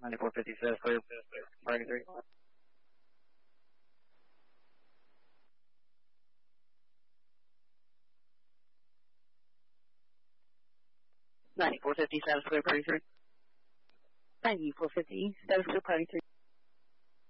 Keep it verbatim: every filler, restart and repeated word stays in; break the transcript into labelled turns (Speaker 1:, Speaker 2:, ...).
Speaker 1: ninety-four fifty status clear, party three. ninety-four fifty status clear, party three.
Speaker 2: ninety-four fifty, status clear, party three.